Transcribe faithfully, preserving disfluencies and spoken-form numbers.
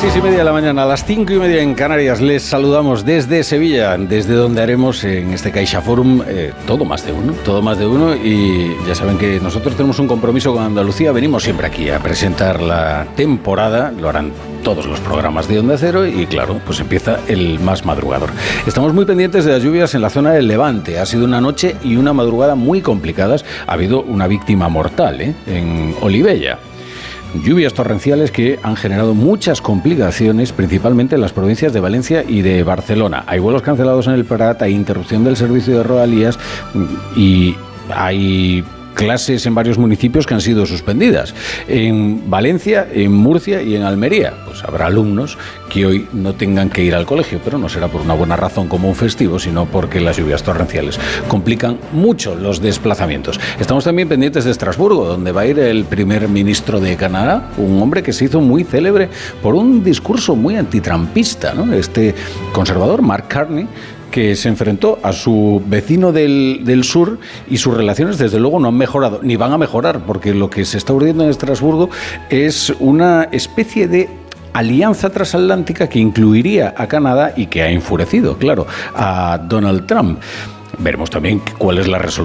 Seis y media de la mañana, a las cinco y media en Canarias, les saludamos desde Sevilla, desde donde haremos en este Caixa Forum eh, todo más de uno, todo más de uno, y ya saben que nosotros tenemos un compromiso con Andalucía, venimos siempre aquí a presentar la temporada, lo harán todos los programas de Onda Cero y claro, pues empieza el más madrugador. Estamos muy pendientes de las lluvias en la zona del Levante, ha sido una noche y una madrugada muy complicadas, ha habido una víctima mortal ¿eh? en Olivella. Lluvias torrenciales que han generado muchas complicaciones, principalmente en las provincias de Valencia y de Barcelona. Hay vuelos cancelados en el Prat, hay interrupción del servicio de Rodalías y hay clases en varios municipios que han sido suspendidas. En Valencia, en Murcia y en Almería, pues habrá alumnos que hoy no tengan que ir al colegio, pero no será por una buena razón como un festivo, sino porque las lluvias torrenciales complican mucho los desplazamientos. Estamos también pendientes de Estrasburgo, donde va a ir el primer ministro de Canadá, un hombre que se hizo muy célebre por un discurso muy antitrampista, ¿no? Este conservador, Mark Carney, que se enfrentó a su vecino del, del sur y sus relaciones desde luego no han mejorado, ni van a mejorar, porque lo que se está urdiendo en Estrasburgo es una especie de alianza transatlántica que incluiría a Canadá y que ha enfurecido, claro, a Donald Trump. Veremos también cuál es la resolución